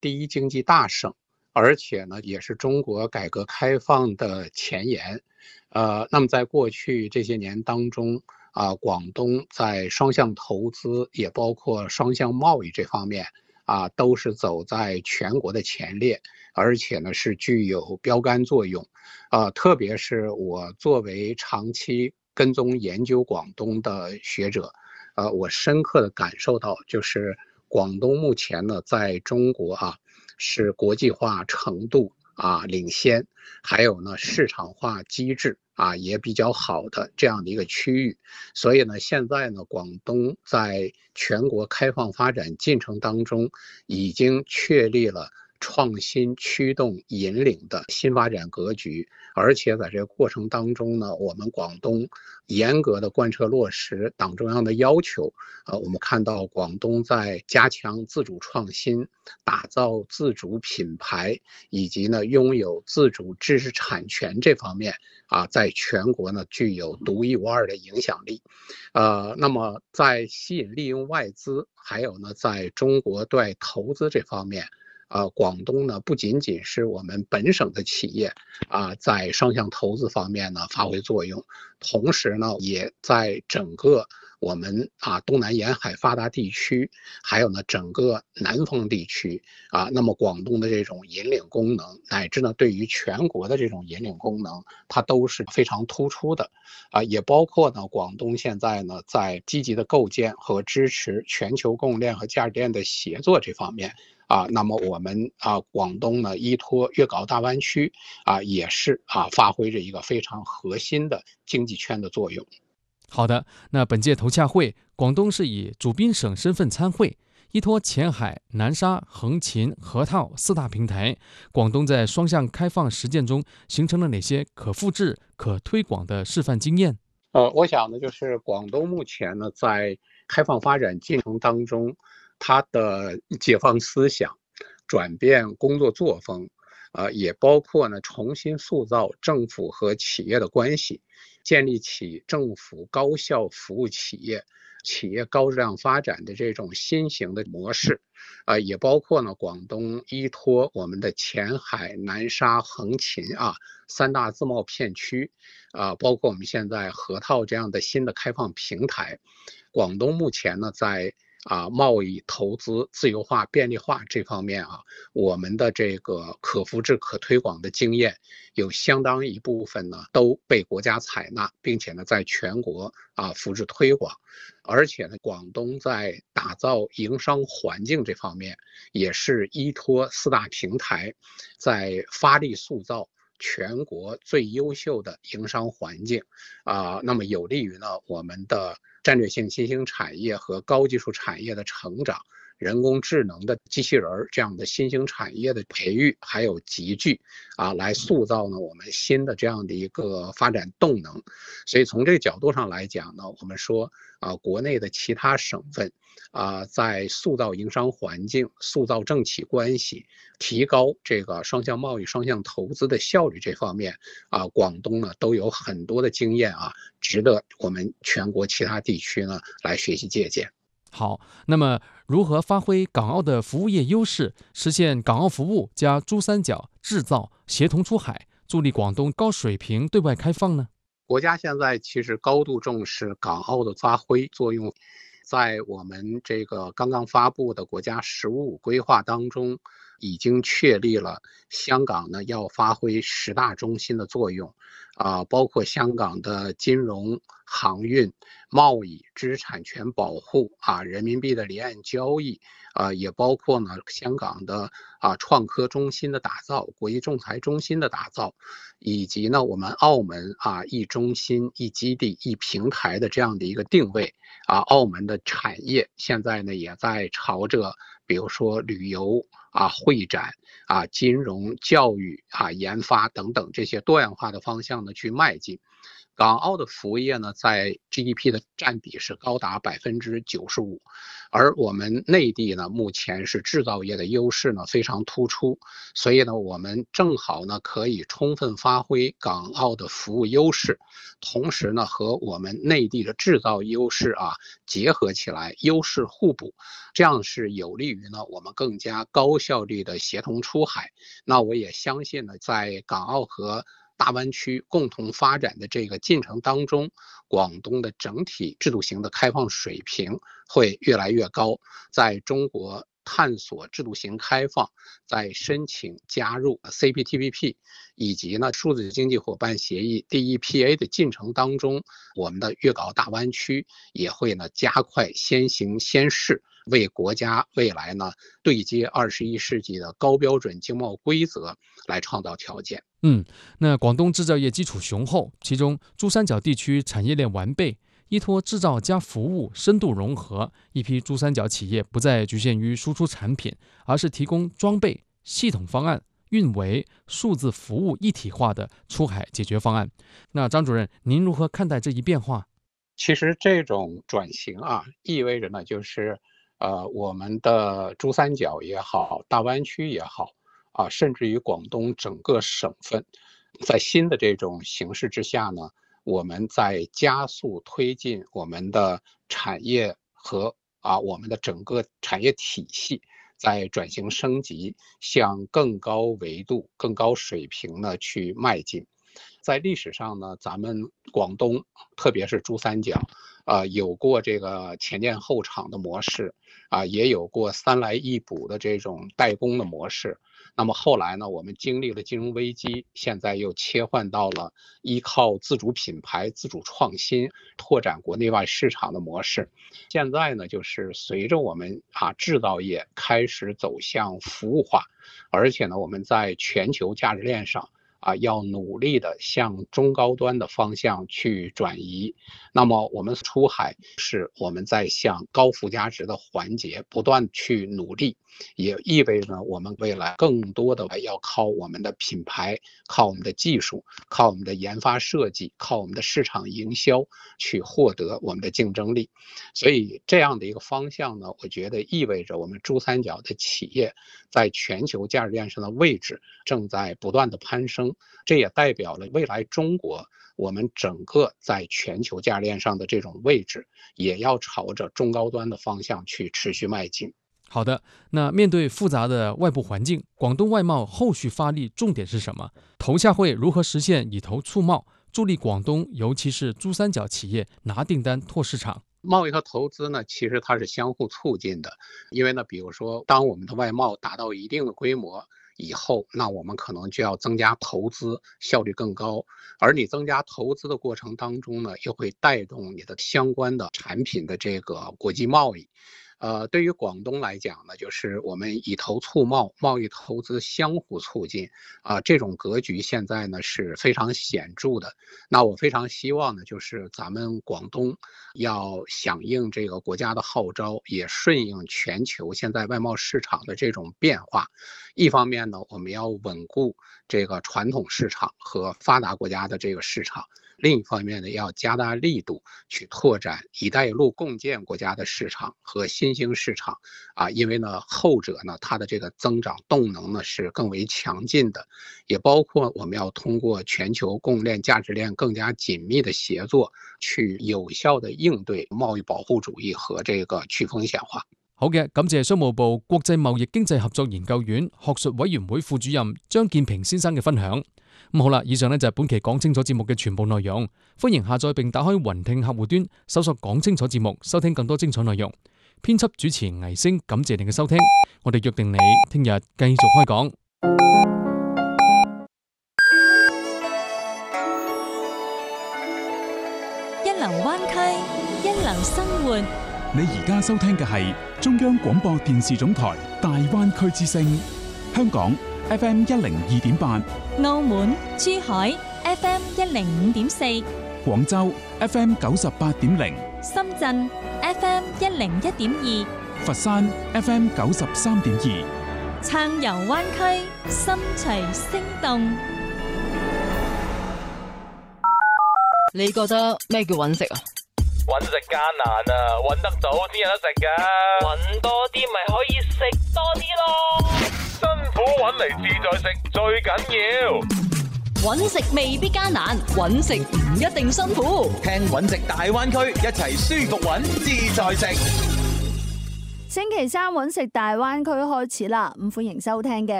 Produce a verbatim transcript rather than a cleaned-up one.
第一经济大省，而且呢也是中国改革开放的前沿。呃，那么在过去这些年当中啊，广东在双向投资也包括双向贸易这方面啊，都是走在全国的前列，而且呢是具有标杆作用。啊，特别是我作为长期跟踪研究广东的学者，呃，我深刻的感受到，就是广东目前呢在中国啊是国际化程度啊领先，还有呢市场化机制啊也比较好的这样的一个区域。所以呢，现在呢，广东在全国开放发展进程当中，已经确立了创新驱动引领的新发展格局。而且在这个过程当中呢，我们广东严格的贯彻落实党中央的要求。呃，我们看到广东在加强自主创新、打造自主品牌以及呢拥有自主知识产权这方面啊，在全国呢具有独一无二的影响力。呃，那么在吸引利用外资，还有呢在中国对外投资这方面。呃，广东呢不仅仅是我们本省的企业啊，在双向投资方面呢发挥作用，同时呢也在整个我们啊东南沿海发达地区，还有呢整个南方地区啊，那么广东的这种引领功能，乃至呢对于全国的这种引领功能，它都是非常突出的。啊，也包括呢广东现在呢在积极的构建和支持全球供应链和价值链的协作这方面。啊，那么我们啊，广东呢，依托粤港澳大湾区啊，也是啊，发挥着一个非常核心的经济圈的作用。 好的，那本届投洽会，广东是以主宾省身份参会，依托前海、南沙、横琴、河套四大平台，广东在双向开放实践中形成了哪些可复制、可推广的示范经验？ 呃，我想呢，就是广东目前呢，在开放发展进程当中，它的解放思想、转变工作作风，呃，也包括呢重新塑造政府和企业的关系，建立起政府高效服务企业、企业高质量发展的这种新型的模式。呃，也包括呢广东依托我们的前海、南沙、横琴啊三大自贸片区，啊，包括我们现在河套这样的新的开放平台。广东目前呢在啊，贸易、投资、自由化、便利化这方面啊，我们的这个可复制、可推广的经验，有相当一部分呢都被国家采纳，并且呢在全国啊复制推广。而且呢，广东在打造营商环境这方面，也是依托四大平台，在发力塑造全国最优秀的营商环境啊，那么有利于呢我们的战略性新兴产业和高技术产业的成长，人工智能的机器人这样的新兴产业的培育还有集聚啊，来塑造呢我们新的这样的一个发展动能。所以从这个角度上来讲呢，我们说啊，国内的其他省份啊，在塑造营商环境、塑造政企关系、提高这个双向贸易、双向投资的效率这方面啊，广东呢都有很多的经验啊，值得我们全国其他地区呢来学习借鉴。 好，那么如何发挥港澳的服务业优势，实现港澳服务加珠三角制造协同出海，助力广东高水平对外开放呢？ 国家现在其实高度重视港澳的发挥作用，在我们这个刚刚发布的国家“十五五”规划当中，已经确立了香港呢要发挥十大中心的作用，啊，包括香港的金融、航运、贸易、知识产权保护啊，人民币的离岸交易。啊，也包括呢香港的啊创科中心的打造、国际仲裁中心的打造，以及呢我们澳门啊一中心、一基地、一平台的这样的一个定位啊，澳门的产业现在呢也在朝着比如说旅游啊、会展啊、金融、教育啊、研发等等这些多样化的方向呢去迈进。 港澳的服务业呢，在 G D P 的占比是高达百分之九十五，而我们内地呢，目前是制造业的优势呢非常突出，所以呢，我们正好呢可以充分发挥港澳的服务优势，同时呢和我们内地的制造优势啊结合起来，优势互补，这样是有利于呢我们更加高效率的协同出海。那我也相信呢，在港澳和大湾区共同发展的这个进程当中，广东的整体制度型的开放水平会越来越高，在中国探索制度型开放，在申请加入 C P T P P 以及呢数字经济伙伴协议 D E P A 的进程当中，我们的粤港澳大湾区也会呢加快先行先试，为国家未来呢对接二十一世纪的高标准经贸规则来创造条件。 嗯，那广东制造业基础雄厚，其中珠三角地区产业链完备，依托制造加服务深度融合，一批珠三角企业不再局限于输出产品，而是提供装备、系统方案、运维、数字服务一体化的出海解决方案。那张主任，您如何看待这一变化？ 其实这种转型啊，意味着呢，就是呃，我们的珠三角也好，大湾区也好，啊，甚至于广东整个省份，在新的这种形势之下呢，我们在加速推进我们的产业和啊我们的整个产业体系在转型升级，向更高维度、更高水平呢去迈进。在历史上呢，咱们广东，特别是珠三角，呃，有过这个前店后厂的模式，啊、呃，也有过三来一补的这种代工的模式。那么后来呢，我们经历了金融危机，现在又切换到了依靠自主品牌、自主创新拓展国内外市场的模式。现在呢，就是随着我们啊制造业开始走向服务化，而且呢，我们在全球价值链上啊，要努力的向中高端的方向去转移。那么我们出海是我们在向高附加值的环节不断去努力，也意味着我们未来更多的要靠我们的品牌，靠我们的技术，靠我们的研发设计，靠我们的市场营销去获得我们的竞争力。所以这样的一个方向呢，我觉得意味着我们珠三角的企业在全球价值链上的位置正在不断的攀升。这也代表了未来中国我们整个在全球价值链上的这种位置，也要朝着中高端的方向去持续迈进。 好的，那面对复杂的外部环境，广东外贸后续发力重点是什么？头下会如何实现以头促贸，助力广东尤其是珠三角企业拿订单拓市场？ 贸易和投资呢，其实它是相互促进的，因为呢，比如说，当我们的外贸达到一定的规模以后，那我们可能就要增加投资，效率更高。而你增加投资的过程当中呢，又会带动你的相关的产品的这个国际贸易。呃，对于广东来讲呢，就是我们以投促贸，贸易投资相互促进啊、呃，这种格局现在呢是非常显著的。那我非常希望呢，就是咱们广东要响应这个国家的号召，也顺应全球现在外贸市场的这种变化。一方面呢，我们要稳固这个传统市场和发达国家的这个市场。另一方面呢，要加大力度去拓展“一带一路”共建国家的市场和新兴市场啊，因为呢，后者呢，它的这个增长动能呢是更为强劲的，也包括我们要通过全球供应链、价值链更加紧密的协作，去有效的应对贸易保护主义和这个去风险化。 好嘅，感謝商務部國際貿易經濟合作研究院學術委員會副主任張建平先生嘅分享。咁好啦，以上呢就係本期講清楚節目嘅全部內容。歡迎下載並打開雲聽客戶端，搜索講清楚節目，收聽更多精彩內容。編輯主持倪星，感謝您嘅收聽。我哋約定你聽日繼續開講。 一流灣區，一流生活。 你而家收聽嘅係中央廣播電視總台大灣區之聲，香港 F M 一零二點八， 澳門、珠海 F M 一零五點四， 廣州 F M 九十八點零， 深圳 F M 一零一點二， 佛山 F M 九十三點二， 暢遊灣區，心隨聲動。 你覺得咩叫揾食啊？ 揾食艱難啊，揾得到先有得食噶。揾多啲咪可以食多啲咯。辛苦揾嚟自在食最緊要。 揾食未必艱難，揾食唔一定辛苦。 聽揾食大灣區，一齊舒服揾自在食。 星期三揾食大灣區開始啦，咁歡迎收聽嘅